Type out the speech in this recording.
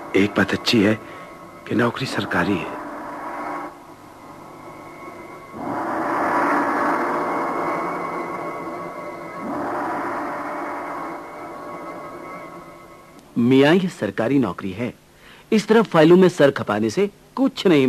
एक बात अच्छी है कि नौकरी सरकारी है। मियां, ये सरकारी नौकरी है। इस तरह फाइलों में सर खपाने से कुछ नहीं